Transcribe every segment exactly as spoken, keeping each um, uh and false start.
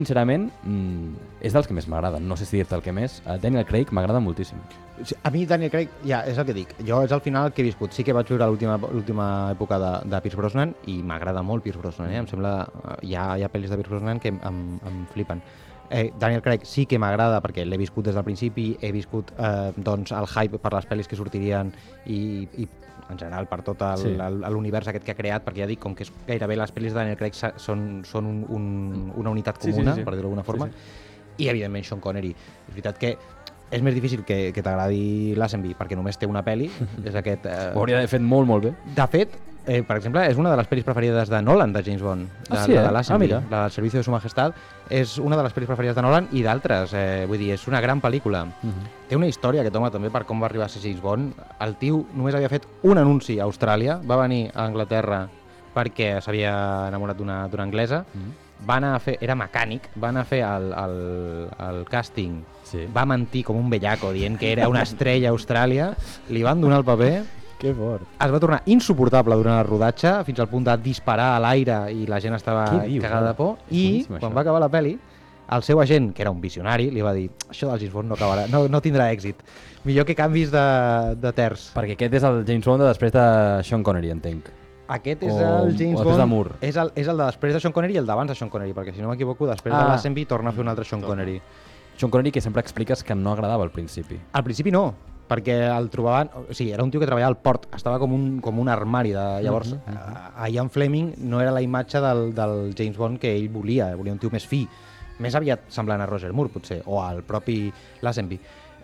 Sincerament, mm, és dels que més m'agraden. No sé si dir-te el que més. Uh, Daniel Craig m'agrada moltíssim. A mi Daniel Craig, ja, és el que dic. Jo és al final que he viscut. Sí que vaig viure l'última l'última època de, de Pierce Brosnan i m'agrada molt Pierce Brosnan. Eh? Em sembla... Hi ha, hi ha pel·lis de Pierce Brosnan que em, em, em flipen. Eh, Daniel Craig sí que m'agrada perquè l'he viscut des del principi, he viscut eh, doncs, el hype per les pel·lis que sortirien i, i en general per tot el, sí. l'univers aquest que ha creat, perquè ja dic, com que és gairebé les pel·lis de Daniel Craig són, són un, un, una unitat comuna, sí, sí, sí. per dir-ho d'alguna forma, sí, sí. I evidentment Sean Connery. És veritat que és més difícil que, que t'agradi Lazenby perquè només té una pel·li. És aquest, eh... Ho hauria d'haver fet molt, molt bé. De fet, eh, per exemple, és una de les pel·lis preferides de Nolan, de James Bond. De, ah, sí, eh? de Lazenby, ah, la del Servicio de Su Majestad. És una de les pel·lis preferides de Nolan i d'altres. Eh, vull dir, és una gran pel·lícula. Uh -huh. Té una història que toma també per com va arribar a ser James Bond. El tio només havia fet un anunci a Austràlia, va venir a Anglaterra perquè s'havia enamorat d'una anglesa. Uh -huh. Va anar a fer, era mecànic, va anar a fer el, el, el càsting, sí. Va mentir com un bellaco dient que era una estrella a Austràlia, li van donar el paper, que fort. Es va tornar insuportable durant el rodatge, fins al punt de disparar a l'aire i la gent estava dius, cagada de por, i quan això. va acabar la pel·li, el seu agent, que era un visionari, li va dir això del James Bond no acabarà, no, no tindrà èxit, millor que canvis de, de terç. Perquè aquest és el James Bond de després de Sean Connery, entenc. Aquest és o, el James Bond, de Moore. És el, és el de després de Sean Connery i el d'abans de Sean Connery, perquè si no m'equivoco, després ah. de Lazenby torna a fer un altre Sean Connery. Sean Connery que sempre expliques que no agradava al principi. Al principi no, perquè el trobaven... O sigui, era un tio que treballava al port, estava com un, com un armari. De, llavors, mm -hmm. a Ian Fleming no era la imatge del, del James Bond que ell volia, volia un tio més fi, més aviat semblant a Roger Moore, potser, o al propi Lazenby.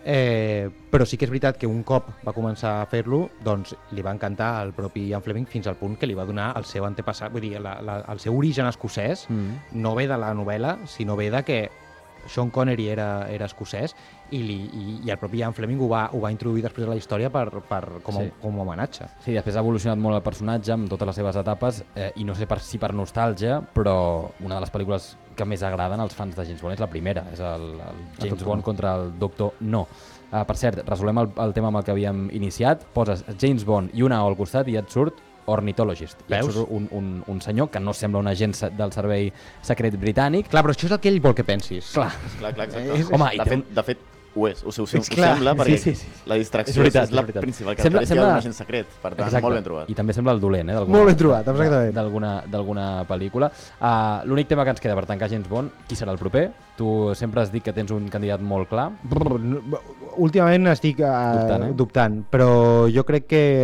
Eh, però sí que és veritat que un cop va començar a fer-lo, doncs li va encantar al propi Ian Fleming fins al punt que li va donar el seu antepassat, vull dir, la, la, el seu origen escocès mm. no ve de la novel·la, sinó ve de que Sean Connery era, era escocès i, li, i, i el propi Ian Fleming ho va, ho va introduir després a la història per, per, com, a, sí. com a homenatge. Sí, després ha evolucionat molt el personatge amb totes les seves etapes eh, i no sé per, si per nostàlgia, però una de les pel·lícules que més agraden als fans de James Bond és la primera, és el, el James Bond contra el Doctor No. Uh, per cert, resolem el, el tema amb el que havíem iniciat, poses James Bond i una O al costat i et surt Ornitologist. I et surt un, un, un senyor que no sembla un agent del servei secret britànic. Clar, però això és el que ell vol que pensis. Clar, clar, clar exacte. És, Home, de, fet, de fet, ho és, ho, ho, ho sembla, perquè sí, sí, sí. la distracció és, veritat, és la és principal característica d'un agent secret, per tant, exacte. Molt ben trobat. I també sembla el dolent, eh? Molt ben trobat, exactament. D'alguna pel·lícula. Uh, L'únic tema que ens queda per tancar James Bond, qui serà el proper? Tu sempre has dit que tens un candidat molt clar. Últimament estic uh, dubtant, eh? dubtant, però jo crec que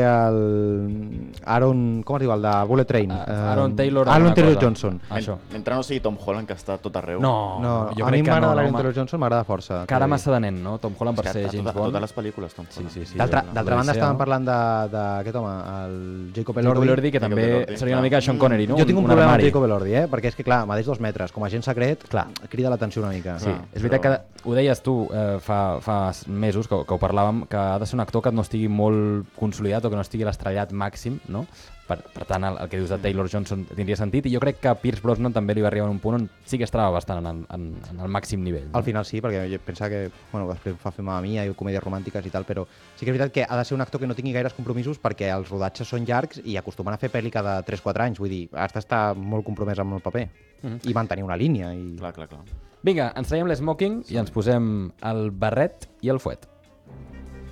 el Aaron, com es diu, el de Bullet Train? Uh, Aaron Taylor, Aaron Taylor Johnson. Men, mentre no sigui Tom Holland, que està tot arreu. No, no jo a mi m'agrada no, l'Aaron no, Taylor Johnson, m'agrada força. Cara massa de nen, no? Tom Holland per ser James Bond. Totes les pel·lícules, Tom Holland. Sí, sí, sí, D'altra banda estàvem parlant d'aquest home, el Jacob Elordi. Jacob Elordi, que també Elordi, seria una mica Sean Connery, no? Jo tinc un, un problema armari. amb Jacob Elordi, eh? Perquè és que, clar, mateix dos metres, com a agent secret, clar, crida l'atenció una mica. Sí, és veritat que ho deies tu eh, fa, fa mesos que, que ho parlàvem, que ha de ser un actor que no estigui molt consolidat o que no estigui l'estrellat màxim, no? Per, per tant, el, el que dius de Taylor Johnson tindria sentit, i jo crec que Pierce Brosnan també li va arribar a un punt on sí que estava bastant en, en, en el màxim nivell. No? Al final sí, perquè jo pensava que, bueno, després fa fer Mamma Mia i comèdies romàntiques i tal, però sí que és veritat que ha de ser un actor que no tingui gaires compromisos perquè els rodatges són llargs i acostumen a fer pel·li cada tres quatre anys, vull dir, has d'estar molt compromès amb el paper mm-hmm. i mantenir una línia. I... Clar, clar, clar. Vinga, ens traiem l'smoking sí. i ens posem el barret i el fuet.